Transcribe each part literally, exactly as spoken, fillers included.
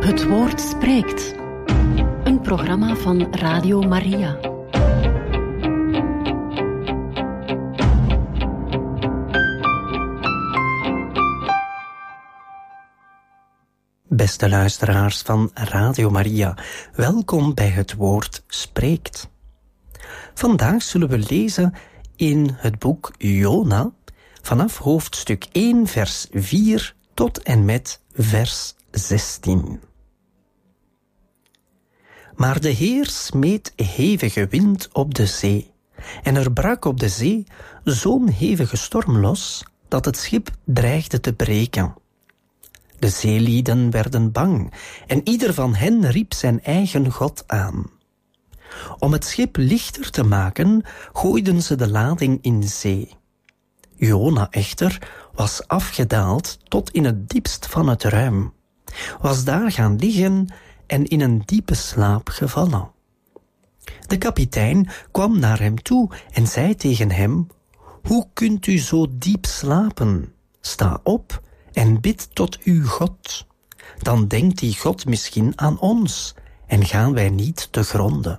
Het woord spreekt. Een programma van Radio Maria. Beste luisteraars van Radio Maria, welkom bij Het Woord Spreekt. Vandaag zullen we lezen in het boek Jona vanaf hoofdstuk één vers vier tot en met vers zestien. Maar de Heer smeet hevige wind op de zee, en er brak op de zee zo'n hevige storm los, dat het schip dreigde te breken. De zeelieden werden bang, en ieder van hen riep zijn eigen god aan. Om het schip lichter te maken, gooiden ze de lading in zee. Jona echter was afgedaald tot in het diepst van het ruim, was daar gaan liggen en in een diepe slaap gevallen. De kapitein kwam naar hem toe en zei tegen hem: Hoe kunt u zo diep slapen? Sta op en bid tot uw God. Dan denkt die God misschien aan ons en gaan wij niet te gronden.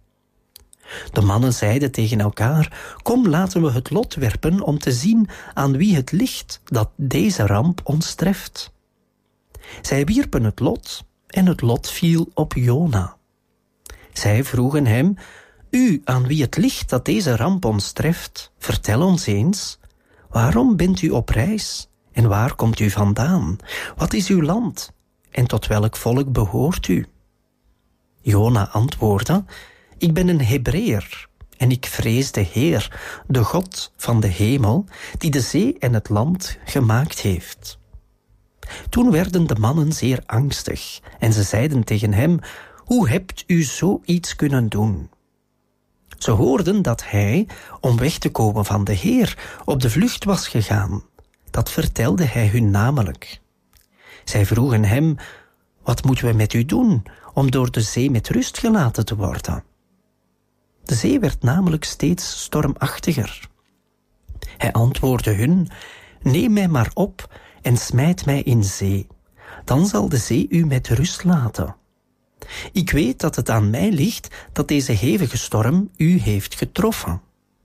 De mannen zeiden tegen elkaar: Kom, laten we het lot werpen om te zien aan wie het ligt dat deze ramp ons treft. Zij wierpen het lot en het lot viel op Jona. Zij vroegen hem: U aan wie het ligt dat deze ramp ons treft, vertel ons eens, waarom bent u op reis en waar komt u vandaan? Wat is uw land en tot welk volk behoort u? Jona antwoordde: Ik ben een Hebreeër en ik vrees de Heer, de God van de hemel, die de zee en het land gemaakt heeft. Toen werden de mannen zeer angstig en ze zeiden tegen hem: Hoe hebt u zoiets kunnen doen? Ze hoorden dat hij, om weg te komen van de Heer, op de vlucht was gegaan. Dat vertelde hij hun namelijk. Zij vroegen hem: Wat moeten we met u doen om door de zee met rust gelaten te worden? De zee werd namelijk steeds stormachtiger. Hij antwoordde hun: Neem mij maar op en smijt mij in zee. Dan zal de zee u met rust laten. Ik weet dat het aan mij ligt dat deze hevige storm u heeft getroffen.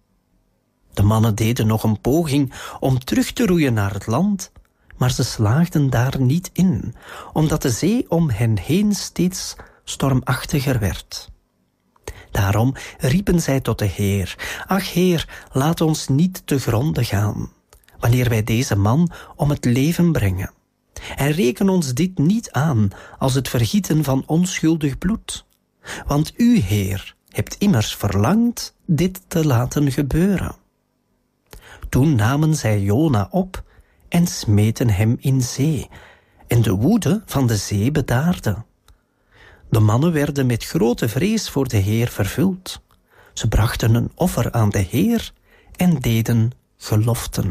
De mannen deden nog een poging om terug te roeien naar het land, maar ze slaagden daar niet in, omdat de zee om hen heen steeds stormachtiger werd. Daarom riepen zij tot de Heer: Ach Heer, laat ons niet te gronde gaan, wanneer wij deze man om het leven brengen. En reken ons dit niet aan als het vergieten van onschuldig bloed. Want u, Heer, hebt immers verlangd dit te laten gebeuren. Toen namen zij Jona op en smeten hem in zee, en de woede van de zee bedaarde. De mannen werden met grote vrees voor de Heer vervuld. Ze brachten een offer aan de Heer en deden geloften.